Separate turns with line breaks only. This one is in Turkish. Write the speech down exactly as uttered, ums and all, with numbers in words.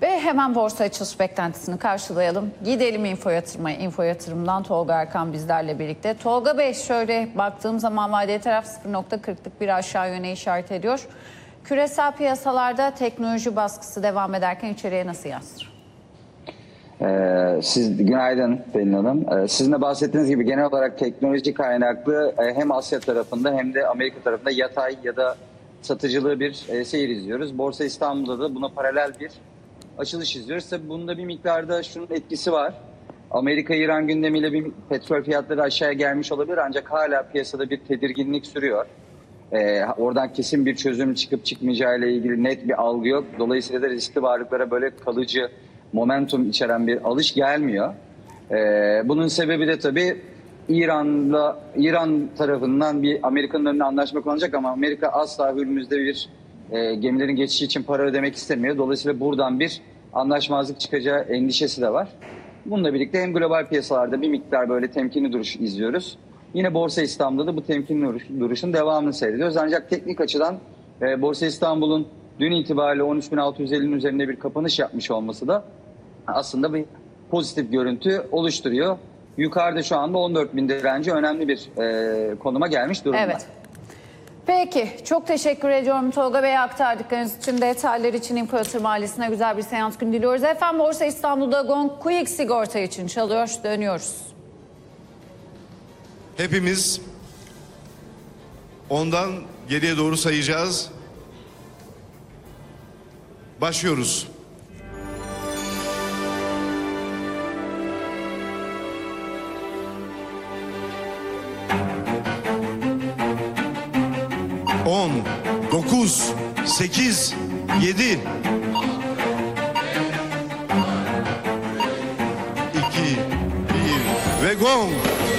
Ve hemen borsa açılış beklentisini karşılayalım. Gidelim info yatırıma. Info yatırımdan Tolga Erkan bizlerle birlikte. Tolga Bey, şöyle baktığım zaman vadeli taraf sıfır nokta kırklık bir aşağı yöne işaret ediyor. Küresel piyasalarda teknoloji baskısı devam ederken içeriye nasıl yansır?
Ee, siz günaydın Pelin Hanım. Ee, sizin de bahsettiğiniz gibi genel olarak teknoloji kaynaklı e, hem Asya tarafında hem de Amerika tarafında yatay ya da satıcılı bir e, seyir izliyoruz. Borsa İstanbul'da da buna paralel bir açılış izliyoruz. Tabii bunda bir miktarda şunun etkisi var. Amerika-İran gündemiyle bir petrol fiyatları aşağıya gelmiş olabilir ancak hala piyasada bir tedirginlik sürüyor. Ee, oradan kesin bir çözüm çıkıp çıkmayacağı ile ilgili net bir algı yok. Dolayısıyla da riskli varlıklara böyle kalıcı momentum içeren bir alış gelmiyor. Ee, bunun sebebi de tabii İran'la İran tarafından bir Amerika'nın önüne anlaşma konulacak ama Amerika asla Hürmüz'de bir e, gemilerin geçişi için para ödemek istemiyor. Dolayısıyla buradan bir anlaşmazlık çıkacağı endişesi de var. Bununla birlikte hem global piyasalarda bir miktar böyle temkinli duruş izliyoruz. Yine Borsa İstanbul'da da bu temkinli duruş, duruşun devamını seyrediyoruz. Ancak teknik açıdan e, Borsa İstanbul'un dün itibariyle on üç bin altı yüz ellinin üzerinde bir kapanış yapmış olması da aslında bir pozitif görüntü oluşturuyor. Yukarıda şu anda on dört bin direnci önemli bir e, konuma gelmiş durumda.
Evet. Peki, çok teşekkür ediyorum Tolga Bey'e aktardıklarınız için, detaylar için. Info Yatırım ailesine güzel bir seans günü diliyoruz. Efendim, Borsa İstanbul'da gong Quick sigorta için çalıyor. Dönüyoruz.
Hepimiz ondan geriye doğru sayacağız. Başlıyoruz. on, dokuz, sekiz, yedi, iki, bir ve gong.